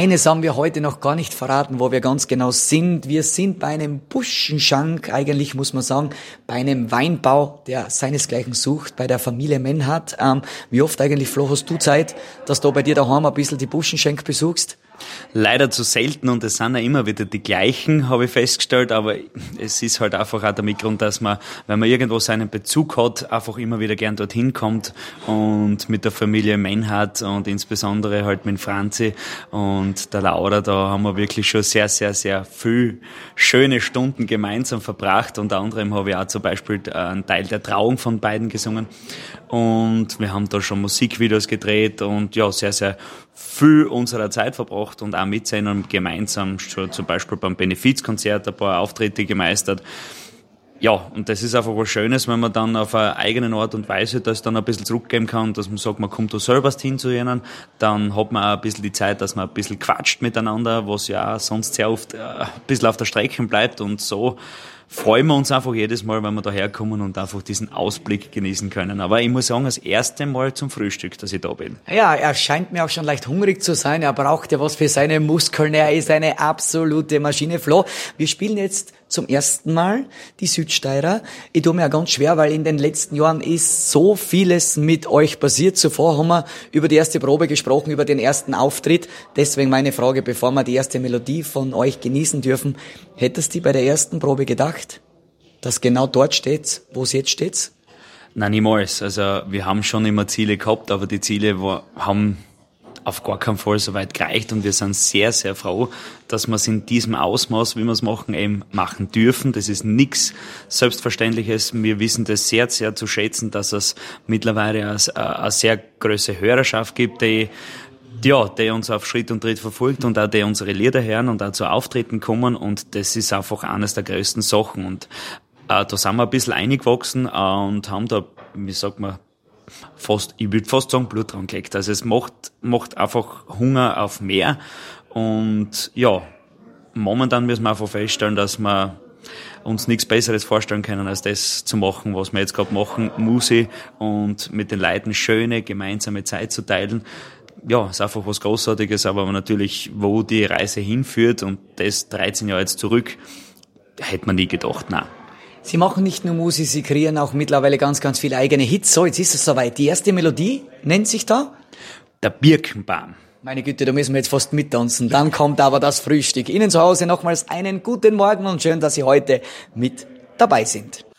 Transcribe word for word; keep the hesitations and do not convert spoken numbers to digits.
Eines haben wir heute noch gar nicht verraten, wo wir ganz genau sind. Wir sind bei einem Buschenschank, eigentlich muss man sagen, bei einem Weinbau, der seinesgleichen sucht, bei der Familie Menhardt. Ähm, wie oft eigentlich, Flo, hast du Zeit, dass du bei dir daheim ein bisschen die Buschenschenk besuchst? Leider zu selten und es sind ja immer wieder die gleichen, habe ich festgestellt, aber es ist halt einfach auch damit Grund, dass man, wenn man irgendwo seinen Bezug hat, einfach immer wieder gern dorthin kommt und mit der Familie Menhardt und insbesondere halt mit Franzi und der Laura, da haben wir wirklich schon sehr, sehr, sehr viel schöne Stunden gemeinsam verbracht. Unter anderem habe ich auch zum Beispiel einen Teil der Trauung von beiden gesungen und wir haben da schon Musikvideos gedreht und ja, sehr, sehr viel unserer Zeit verbracht und auch mit seinem gemeinsam schon zum Beispiel beim Benefizkonzert ein paar Auftritte gemeistert. Ja, und das ist einfach was Schönes, wenn man dann auf eine eigene Art und Weise das dann ein bisschen zurückgeben kann, dass man sagt, man kommt da selber hin zu ihnen, dann hat man auch ein bisschen die Zeit, dass man ein bisschen quatscht miteinander, was ja auch sonst sehr oft ein bisschen auf der Strecke bleibt und so freuen wir uns einfach jedes Mal, wenn wir da herkommen und einfach diesen Ausblick genießen können. Aber ich muss sagen, das erste Mal zum Frühstück, dass ich da bin. Ja, er scheint mir auch schon leicht hungrig zu sein. Er braucht ja was für seine Muskeln. Er ist eine absolute Maschine. Flo, wir spielen jetzt zum ersten Mal die Südsteirer. Ich tue mir ja ganz schwer, weil in den letzten Jahren ist so vieles mit euch passiert. Zuvor haben wir über die erste Probe gesprochen, über den ersten Auftritt. Deswegen meine Frage, bevor wir die erste Melodie von euch genießen dürfen. Hättest du bei der ersten Probe gedacht, dass genau dort steht's, wo es jetzt steht? Nein, niemals. Also wir haben schon immer Ziele gehabt, aber die Ziele war, haben auf gar keinen Fall so weit gereicht und wir sind sehr, sehr froh, dass wir es in diesem Ausmaß, wie wir es machen, eben machen dürfen. Das ist nichts Selbstverständliches. Wir wissen das sehr, sehr zu schätzen, dass es mittlerweile eine, eine sehr große Hörerschaft gibt, die ja, die uns auf Schritt und Tritt verfolgt und auch die unsere Lieder hören und auch zu Auftritten kommen und das ist einfach eines der größten Sachen und äh, da sind wir ein bisschen eingewachsen äh, und haben da, wie sagt man, fast, ich würde fast sagen, Blut dran gelegt. Also es macht, macht einfach Hunger auf mehr und ja, momentan müssen wir einfach feststellen, dass wir uns nichts Besseres vorstellen können, als das zu machen, was wir jetzt gerade machen, Musik und mit den Leuten schöne gemeinsame Zeit zu teilen. Ja, ist einfach was Großartiges, aber natürlich, wo die Reise hinführt und das dreizehn Jahre jetzt zurück, hätte man nie gedacht, nein. Sie machen nicht nur Musik, Sie kreieren auch mittlerweile ganz, ganz viele eigene Hits. So, jetzt ist es soweit. Die erste Melodie nennt sich da? Der Birkenbaum. Meine Güte, da müssen wir jetzt fast mittanzen. Dann kommt aber das Frühstück. Ihnen zu Hause nochmals einen guten Morgen und schön, dass Sie heute mit dabei sind.